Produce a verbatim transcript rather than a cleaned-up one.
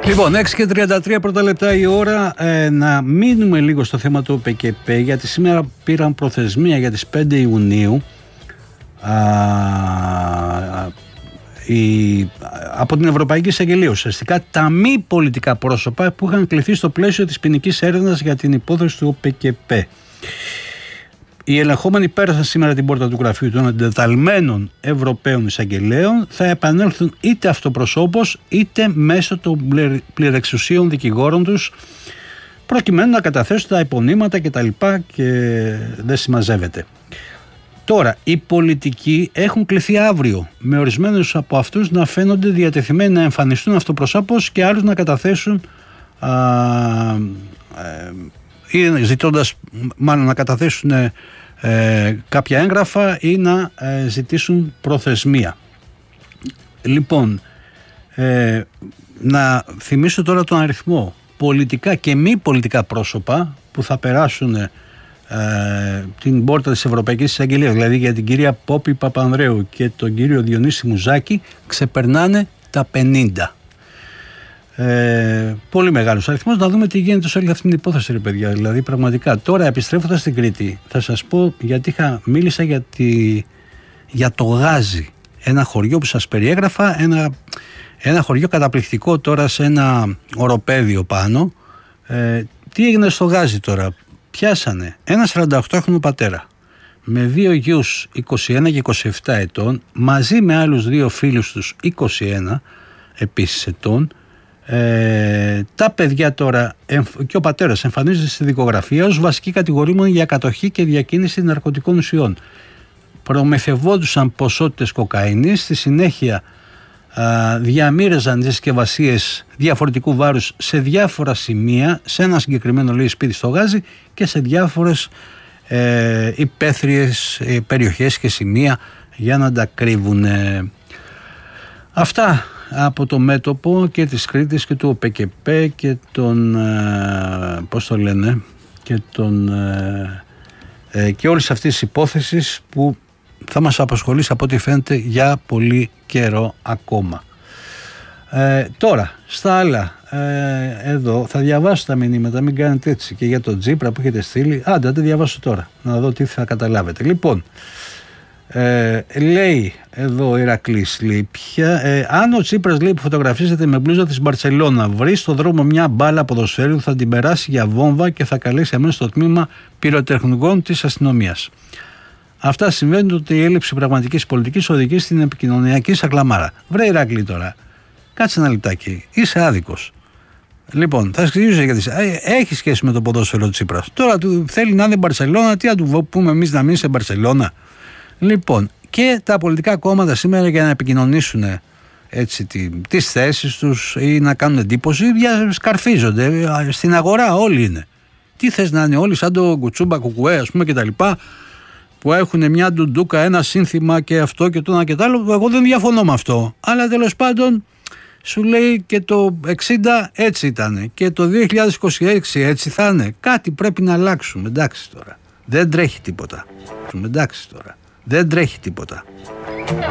Λοιπόν, έξι και τριάντα τρία πρώτα λεπτά η ώρα. Ε, να μείνουμε λίγο στο θέμα του ΟΠΕΚΕΠΕ, γιατί σήμερα πήραν προθεσμία για τις πέντε Ιουνίου α, η, από την Ευρωπαϊκή Εισαγγελία, ουσιαστικά τα μη πολιτικά πρόσωπα που είχαν κληθεί στο πλαίσιο της ποινικής έρευνας για την υπόθεση του ΟΠΕΚΕΠΕ. Οι ελεγχόμενοι πέρασαν σήμερα την πόρτα του γραφείου των εντεταλμένων Ευρωπαίων Εισαγγελέων. Θα επανέλθουν είτε αυτοπροσώπως είτε μέσω των πληρεξουσίων δικηγόρων τους, προκειμένου να καταθέσουν τα υπονείμματα κτλ. Και, και δεν συμμαζεύεται. Τώρα, οι πολιτικοί έχουν κληθεί αύριο, με ορισμένους από αυτούς να φαίνονται διατεθειμένοι να εμφανιστούν αυτοπροσώπως και άλλους να καταθέσουν α, ε, ή ζητώντας μάλλον να καταθέσουν ε, κάποια έγγραφα ή να ε, ζητήσουν προθεσμία. Λοιπόν, ε, να θυμίσω τώρα τον αριθμό πολιτικά και μη πολιτικά πρόσωπα που θα περάσουν ε, την πόρτα της Ευρωπαϊκής Εισαγγελίας, δηλαδή για την κυρία Πόπη Παπανδρέου και τον κύριο Διονύση Μουζάκη, ξεπερνάνε τα πενήντα. Ε, πολύ μεγάλος αριθμός. Να δούμε τι γίνεται σε όλη αυτή την υπόθεση, ρε παιδιά. Δηλαδή, πραγματικά, τώρα επιστρέφοντας στην Κρήτη, θα σας πω, γιατί είχα, μίλησα για, τη, για το Γάζι. Ένα χωριό που σας περιέγραφα, ένα, ένα χωριό καταπληκτικό τώρα σε ένα οροπέδιο πάνω. Ε, τι έγινε στο Γάζι τώρα? Πιάσανε ένα σαρανταοκτάχρονο πατέρα με δύο γιους είκοσι ένα και είκοσι επτά ετών, μαζί με άλλους δύο φίλους τους είκοσι ένα επίσης ετών. Ε, τα παιδιά τώρα και ο πατέρας εμφανίζονται στη δικογραφία ως βασικοί κατηγορούμενοι για κατοχή και διακίνηση ναρκωτικών ουσιών. Προμηθευόντουσαν ποσότητες κοκαίνης, στη συνέχεια α, διαμοίραζαν τις συσκευασίες διαφορετικού βάρους σε διάφορα σημεία, σε ένα συγκεκριμένο λέει σπίτι στο Γάζι και σε διάφορες ε, υπαίθριες ε, περιοχές και σημεία για να τα κρύβουν. Ε. Αυτά από το μέτωπο και της Κρήτης και του ΟΠΕΚΕΠΕ και τον ε, πώς το λένε και, τον, ε, ε, και όλης αυτής της υπόθεσης που θα μας απασχολήσει από ό,τι φαίνεται για πολύ καιρό ακόμα. Ε, τώρα στα άλλα, ε, εδώ θα διαβάσω τα μηνύματα, μην κάνετε έτσι, και για τον Τσίπρα που έχετε στείλει. Άντε, τα διαβάσω τώρα να δω τι θα καταλάβετε. Λοιπόν, Ε, λέει εδώ ο Ηρακλής, λέει, πια, ε, αν ο Τσίπρας, λέει, που φωτογραφίζεται με μπλούζα της Μπαρσελόνα βρει στο δρόμο μια μπάλα ποδοσφαίρου, θα την περάσει για βόμβα και θα καλέσει αμέσως στο τμήμα πυροτεχνικών της αστυνομίας. Αυτά συμβαίνουν ότι η έλλειψη πραγματικής πολιτικής οδηγεί στην επικοινωνιακή σακλαμάρα. Βρε Ηρακλή τώρα, κάτσε ένα λεπτάκι, είσαι άδικος. Λοιπόν, θα εξηγήσω γιατί έχει σχέση με το ποδόσφαιρο του Τσίπρας. Τώρα του θέλει να είναι Μπαρσελόνα, τι να του πούμε εμείς να μείνει σε Μπαρσελόνα? Λοιπόν, και τα πολιτικά κόμματα σήμερα για να επικοινωνήσουν έτσι τι, τις θέσεις τους ή να κάνουν εντύπωση, σκαρφίζονται. Στην αγορά όλοι είναι. Τι θες να είναι όλοι σαν το Κουτσούμπα Κουκουέ, ας πούμε, και τα λοιπά, που έχουν μια ντουντούκα, ένα σύνθημα και αυτό και το ένα και το άλλο. Εγώ δεν διαφωνώ με αυτό. Αλλά τέλος πάντων σου λέει και το εξήντα έτσι ήταν και το δύο χιλιάδες είκοσι έξι έτσι θα είναι. Κάτι πρέπει να αλλάξουμε. Εντάξει τώρα. Δεν τρέχει τίποτα. Εντάξει τώρα. Δεν τρέχει τίποτα.